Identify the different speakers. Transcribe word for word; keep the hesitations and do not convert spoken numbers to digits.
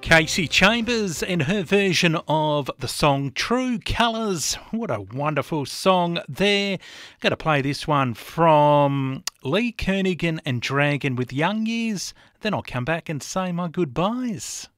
Speaker 1: Casey Chambers and her version of the song True Colours. What a wonderful song there. Going to play this one from Lee Kernaghan and Dragon with Young Years. Then I'll come back and say my goodbyes.